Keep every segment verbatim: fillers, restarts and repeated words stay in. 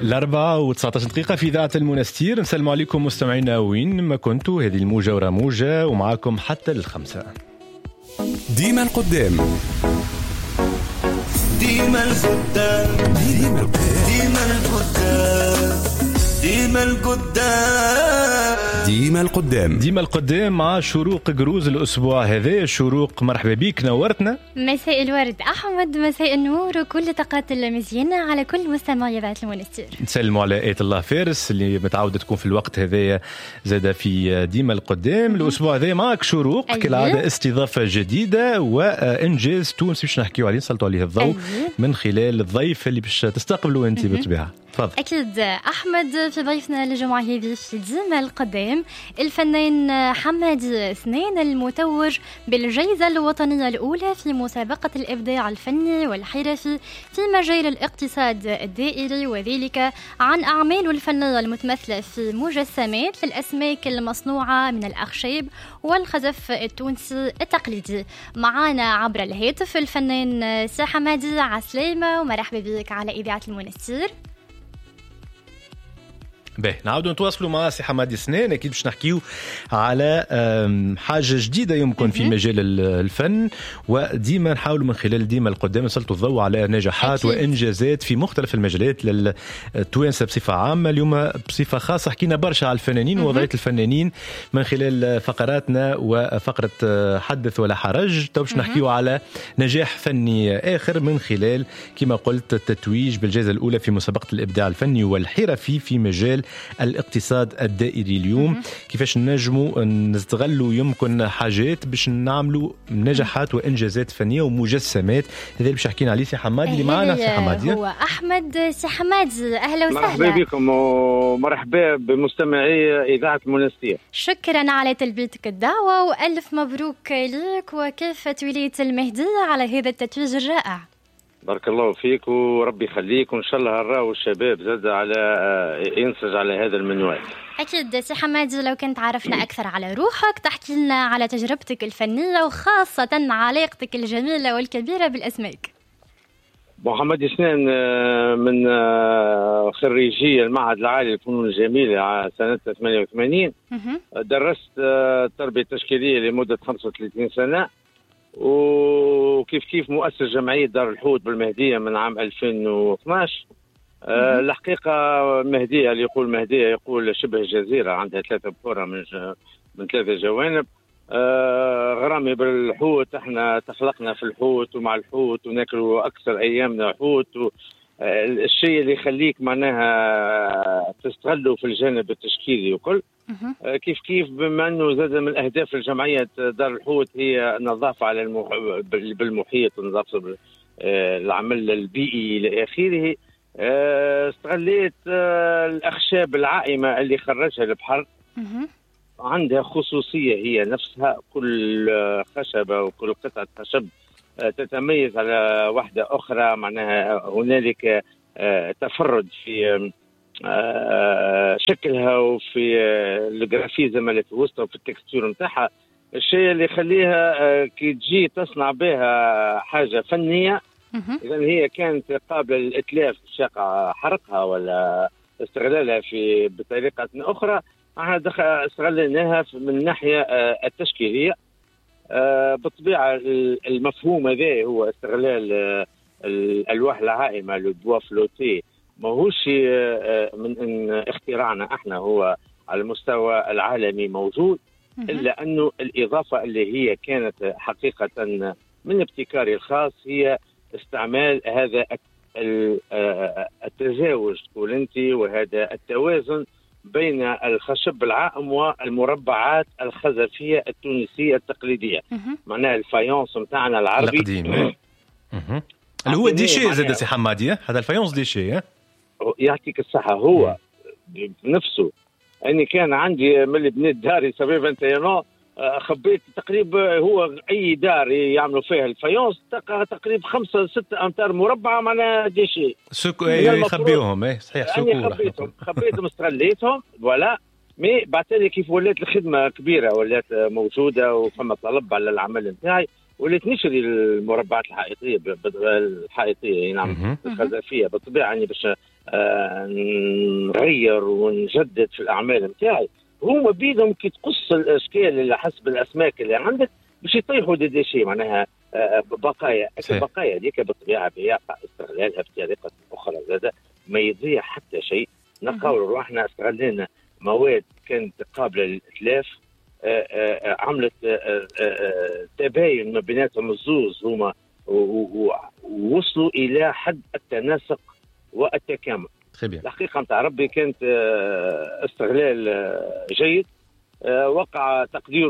الأربعة وتسعة عشر دقيقة في إذاعة المنستير. نسلم عليكم مستمعينا وين ما كنتوا. هذه الموجة ورا موجة ومعاكم حتى للخمسة. ديما القدام ديما القدام ديما القدام ديما القدام ديما القدام ديما القدام مع شروق قروز الأسبوع هذا. شروق مرحبا بيك، نورتنا. مساء الورد أحمد، مساء النور وكل طاقات المزيانة على كل مستمعي إذاعة المنستير. نسلموا على آية الله فارس اللي متعودة تكون في الوقت هذا زادة في ديما القدام. الأسبوع هذا معك شروق أيه. كالعادة استضافة جديدة وإنجاز تونسي باش نحكيو عليه، نسلطوا عليه الضوء أيه. من خلال الضيف اللي باش تستقبلوا أنت بالطبيعة. تفضل. أكيد أحمد، في ضيفنا الجمعة هذه في ديما القدام الفنان حمادي سنين المتوج بالجائزة الوطنية الأولى في مسابقة الإبداع الفني والحرفي في مجال الاقتصاد الدائري، وذلك عن أعماله الفنية المتمثلة في مجسمات للأسماك المصنوعة من الأخشاب والخزف التونسي التقليدي. معنا عبر الهاتف الفنان سي حمادي عسلامة، ومرحبا بك على إذاعة المنستير. باهي نعاودوا نتواصلوا مع سي حمادي سنين. اكيد باش نحكيو على حاجه جديده يمكن في مجال الفن، وديما نحاولوا من خلال ديما القدام نسلطوا الضوء على نجاحات أكيد. وانجازات في مختلف المجالات للتوانسه بصفه عامه. اليوم بصفه خاصه حكينا برشا على الفنانين ووضعيه الفنانين من خلال فقراتنا وفقره حدث ولا حرج. تو باش نحكيو على نجاح فني اخر من خلال كما قلت التتويج بالجائزه الاولى في مسابقه الابداع الفني والحرفي في مجال الاقتصاد الدائري. اليوم م- كيفاش نجموا نستغلوا يمكن حاجات باش نعملوا نجاحات وانجازات فنيه ومجسمات. هذا اللي باش حكينا عليه سي حمادي اللي معنا. سي حمادي هو احمد. سي حمادي اهلا وسهلا. مرحبا بكم ومرحبا بمستمعي اذاعه المنستير. شكرا على تلبيتك الدعوه والف مبروك لك وكافه ولايه المهديه على هذا التتويج الرائع. بارك الله فيك وربي يخليك، وان شاء الله الراو الشباب زاد على ينسج على هذا المنوال. اكيد. سي حمادي لو كنت عرفنا اكثر على روحك، تحكي لنا على تجربتك الفنيه وخاصه علاقتك الجميله والكبيره بالاسماك. محمد سنين من خريجي المعهد العالي للفنون الجميله سنه ثمانية وثمانين. درست التربيه التشكيليه لمده خمسة وثلاثين سنه، وكيف كيف مؤسس جمعية دار الحوت بالمهدية من عام ألفين واثناشر. أه الحقيقة مهدية اللي يقول مهدية يقول شبه جزيرة، عندها ثلاثة بحورة من ج... من ثلاثة جوانب. أه غرامي بالحوت، احنا تخلقنا في الحوت ومع الحوت وناكلوا أكثر أيامنا حوت و... أه الشيء اللي يخليك معناها تستغلوا في الجانب التشكيلي وكل. أه كيف كيف بما أنه زاد من أهداف الجمعية دار الحوت هي النظافة على المح... بالمحيط، النظافة أه العمل البيئي إلى آخره. أه استغليت أه الأخشاب العائمة اللي خرجها البحر، عندها خصوصية هي نفسها، كل خشبة وكل قطعة خشب تتميز على واحدة أخرى، معناها هنالك تفرد في شكلها وفي الجرافيزم اللي في وسطها وفي التكستور متاعها. الشيء اللي يخليها كي تجي تصنع بها حاجة فنية، إذا هي كانت قابلة للإتلاف شاق حرقها ولا استغلالها في بطريقة أخرى. احنا استغليناها من الناحيه التشكيليه. بالطبيعه المفهوم هذا هو استغلال الالواح العائمه للبوا فلوتي، ماهوش من إن اختراعنا احنا، هو على المستوى العالمي موجود، الا انه الاضافه اللي هي كانت حقيقه من ابتكاري الخاص هي استعمال هذا التزاوج تقول انت وهذا التوازن بين الخشب العائم والمربعات الخزفية التونسية التقليدية. معناها الفايونس متاعنا العربي القديم اللي هو ديشي زاد سي حمادي، هذا الفايونس ديشي يعطيك الصحة. هو بنفسه أني كان عندي من اللي بنيت داري سبب أنت ينو خبيت تقريبا، هو أي دار يعملوا فيها الفايونس تقريبا خمسة ستة أمتار مربعة معناها ديشي سكو يخبيوهم. ايه صحيح سكو يعني خبيتهم خبيتهم استغليتهم ولا مي بعد كيف ولات الخدمة كبيرة ولات موجودة وفما طلب على العمل نتاعي، وليت نشري المربعات الحائطيه الحائطيه نعم الخزفيه بالطبيعه يعني باش آه نغير ونجدد في الاعمال نتاعي. هما بيدهم كي تقص الاشكال اللي حسب الاسماك اللي عندك باش يطيحوا دي شيء معناها آه بقايا. البقايا هذيك بالطبيعه بيقع استغلالها بطريقه اخرى زاد ما يضيع حتى شيء. نلقاو روحنا استغلينا مواد كانت قابله للاتلاف آآ آآ عملت آآ آآ تباين ما بيناتهم الزوز هما ووصلوا الى حد التناسق والتكامل. الحقيقه نتاع ربي كانت استغلال جيد وقع تقديره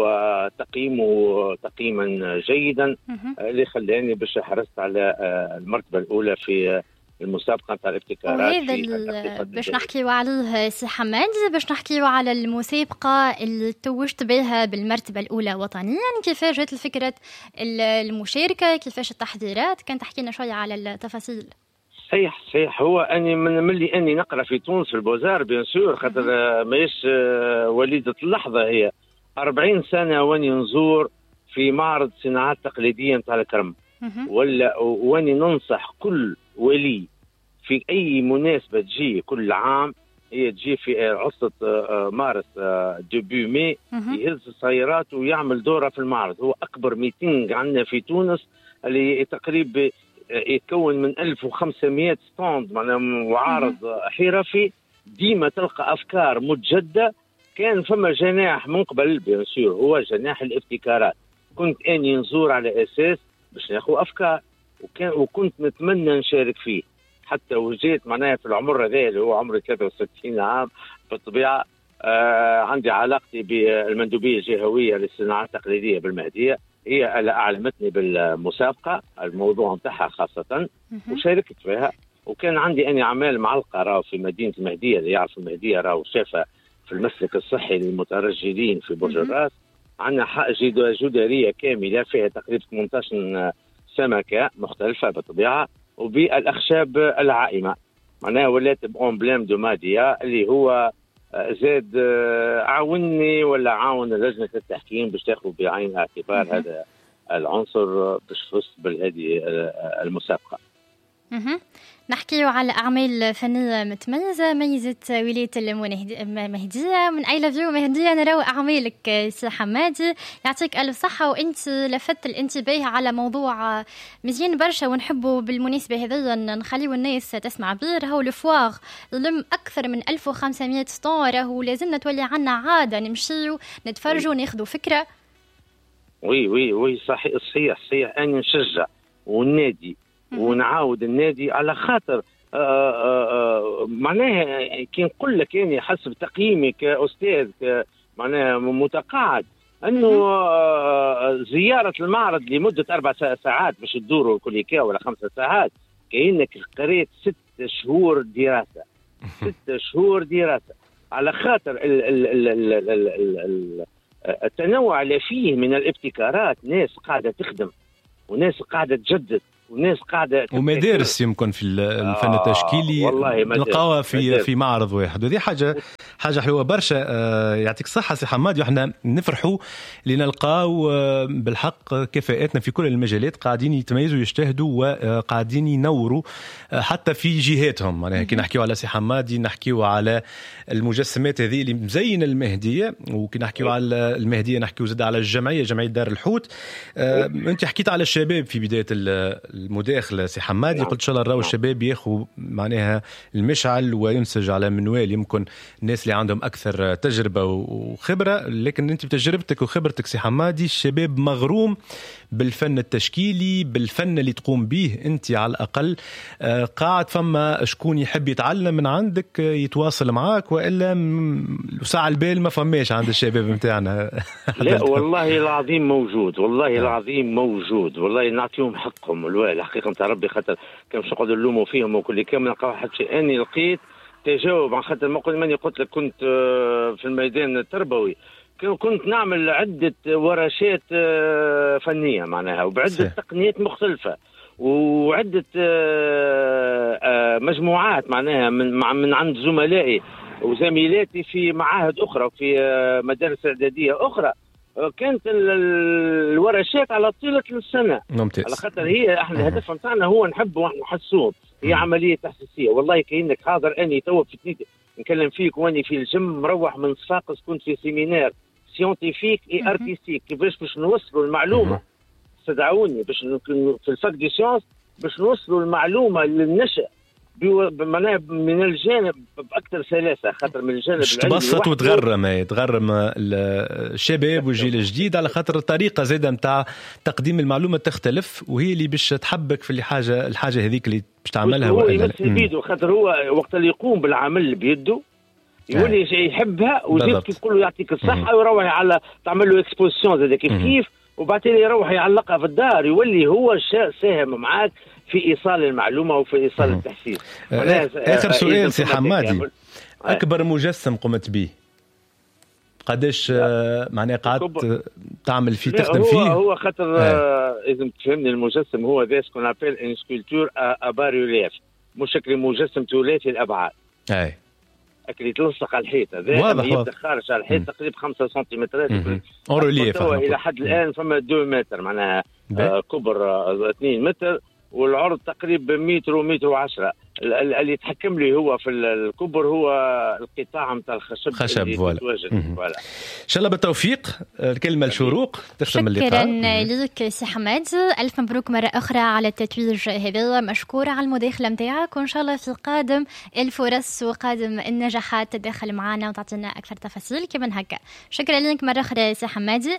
وتقييمه تقييما جيدا اللي خلاني باش حرصت على المرتبه الاولى في المسابقه نتاع الابتكارات. وهذا باش نحكيو عليه سي حماد، باش نحكيو على المسابقه اللي توجت بها بالمرتبه الاولى وطنيا. كيفاش جات الفكره المشاركه، كيفاش التحضيرات، كان تحكي لنا شويه على التفاصيل. صحيح صحيح هو اني من ملي اني نقرا في تونس في البوزار بيان سور خاطر ماهيش وليده اللحظه، هي أربعين سنه واني نزور في معرض صناعات تقليديه نتاع الكرم، ولا واني ننصح كل ولي في اي مناسبه تجي كل عام، هي تجي في عطله مارس ديبي مي يهز السيارات ويعمل دوره في المعرض. هو اكبر ميتينغ عندنا في تونس اللي تقريبا يتكون من ألف وخمسمائة ستاند معناها معارض حرفي. ديما تلقى افكار متجدده. كان فما جناح من قبل بيان سور هو جناح الابتكارات، كنت اني نزور على اساس باش ناخذ افكار، وكان وكنت نتمنى نشارك فيه. حتى وجيت معناها في العمر هذا اللي هو عمري ثلاثة وستين عام بالطبيعه آه عندي علاقتي بالمندوبيه الجهويه للصناعات التقليديه بالمهديه، هي اللي اعلمتني بالمسابقه الموضوع نتاعها خاصه وشاركت فيها. وكان عندي اني اعمال معلقه راهو في مدينه المهديه، اللي يعرف المهديه راهو شافها في المسلك الصحي للمترجلين في برج الراس. عندنا حق جداريه كامله فيها تقريبا ثمانية عشر سمكه مختلفه بالطبيعه وبالاخشاب العائمه، معناها ولات بأمبلام دو ماديا اللي هو زاد عاوني ولا عاون لجنه التحكيم باش تاخذ بعين الاعتبار هذا العنصر باش تفوز بهذه المسابقه. نحكيو على أعمال فنية متميزة ميزت ولاية المهدية. من أي لافيو مهدية نراو أعمالك سي حمادي، يعطيك ألف صحة. وأنت لفت الانتباه على موضوع مزيان برشا ونحبه بالمناسبة هذيا نخليو الناس تسمع بيه. راهو الفواغ يلم أكثر من ألف وخمسمائة ستون، راهو لازمنا تولي عنا عادة نمشيو نتفرجوا ناخذوا فكرة. وي وي وي صحيح صحيح صحيح. أنا نشجع والنادي ونعاود النادي على خاطر آآ آآ معناها كي نقول لك يعني حسب تقييمي كأستاذ معناها متقاعد انه زياره المعرض لمده اربع ساعات باش تدوروا كليكا ولا خمسة ساعات كأنك قريت ست شهور دراسه ست شهور دراسه على خاطر ال ال ال ال ال ال ال التنوع اللي فيه من الابتكارات. ناس قاعده تخدم وناس قاعده تجدد وناس قاعده ومدارس يمكن في الفن التشكيلي نلقاوها في في معرض واحد، وهذه حاجه حاجه حلوه برشا. يعطيك الصحه سي حماد، وإحنا نفرحوا لنلقاو بالحق كفاءاتنا في كل المجالات قاعدين يتميزوا ويجتهدوا وقاعدين ينوروا حتى في جهاتهم. معناها كي نحكيو على سي حمادي نحكيو على المجسمات هذه اللي مزين المهديه، وكي نحكيو على المهديه نحكيو زاد على الجمعيه جمعيه دار الحوت. انت حكيت على الشباب في بدايه المداخله سي حمادي، قلت ان شاء الله نراو الشباب ياخذوا معناها المشعل وينسج على منوال يمكن الناس اللي عندهم اكثر تجربه وخبره. لكن انت بتجربتك وخبرتك سي حمادي الشباب مغروم بالفن التشكيلي، بالفن اللي تقوم به انت على الاقل. قاعد فما شكون يحب يتعلم من عندك يتواصل معاك، والا ساعة البال ما فماش عند الشباب نتاعنا؟ لا والله العظيم موجود، والله العظيم موجود، والله نعطيهم حقهم. الحقيقه نتاع ربي خاطر كان باش نقعدوا نلوموا فيهم وكل كامل نلقاو حتى شيء. اني لقيت تجاوب عن خاطر ما قلت ماني قلت لك كنت في الميدان التربوي، كنت نعمل عده ورشات فنيه معناها وبعده سي. تقنيات مختلفه وعده مجموعات معناها من من عند زملائي وزميلاتي في معاهد اخرى وفي مدارس اعداديه اخرى. كانت الورشات على طيله السنه. ممتاز. على خاطر هي احنا الهدف نتاعنا هو نحبوا ونحن نحسون، هي عمليه تحسيسيه. والله كأنك حاضر اني تو في تنيت نكلم فيك واني في الجيم مروح من صفاقس، كنت في سيمينار سيونتيفيك اي ارتيستيك كيفاش باش نوصلوا المعلومه. استدعوني باش في الفاك دي سيونس باش نوصلوا المعلومه للنشأ بمعناها من الجانب باكثر سلاسه، خاطر من الجانب باش تبسط وتغرم يتغرم الشباب والجيل الجديد، على خاطر الطريقه زاده نتاع تقديم المعلومه تختلف، وهي اللي باش تحبك في اللي حاجه الحاجه هذيك اللي باش تعملها. هو يمثل بيده، خاطر هو وقت اللي يقوم بالعمل اللي بيده يولي يحبها، وزيد كي تقول له يعطيك الصحه ويروح على تعمل له اكسبوزيسيون زاد كيف كيف، وبعدين يروح يعلقها في الدار، يولي هو ساهم معاك في ايصال المعلومه وفي ايصال التحسيس. اخر سؤال سي حمادي، اكبر مجسم قمت به قداش معناه قعدت تعمل فيه تخدم فيه؟ هو هو خاطر لازم تفهمني، المجسم هو ذا سكون ابيل ان سكولتور ابا ريليف، مش شكل مجسم ثلاثي الابعاد. اي اللي تلصق على الحيط، هذا يبدا خارج على الحيط تقريبا خمسة سنتيمترات اون ريليف. الى حد الان فما اثنين متر معناها آه كبر اثنين متر، والعرض تقريبا متر ومتر وعشرة. اللي يتحكم لي هو في الكبر هو القطاع نتاع الخشب خشب. فوالا ان شاء الله بالتوفيق. الكلمه لشروق تختم اللقاء. شكرا لك سي حماد، الف مبروك مره اخرى على التتويج هذا، مشكوره على المداخله نتاعك، وان شاء الله في قادم الفرص وقادم النجاحات تدخل معنا وتعطينا اكثر تفاصيل كما هكا. شكرا لك مره اخرى سي حمادي.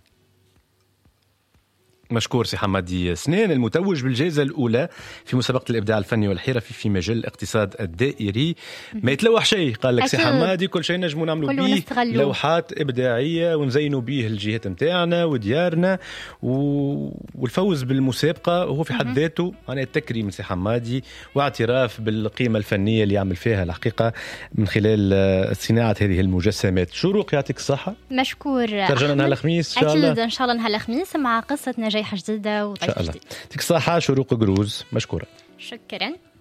مشكور سي حمادي سنين، المتوج بالجائزة الأولى في مسابقة الإبداع الفني والحرفي في مجال الاقتصاد الدائري. ما يتلوح شيء، قال لك سي حمادي، كل شيء نجمو نعملوا به لوحات إبداعية ونزينوا به الجهات متاعنا وديارنا، والفوز بالمسابقة هو في حد ذاته أنا تكريم سي حمادي واعتراف بالقيمة الفنية اللي يعمل فيها الحقيقة من خلال صناعة هذه المجسمات. شروق يعطيك الصحة. مشكور. ترجعنا نهار الخميس إن شاء الله. أكيد إن شاء الله نهار الخميس مع قصة نجاح جديدة وضيف جديد. يعطيك الصحة شروق قروز. مشكورة. شكرا.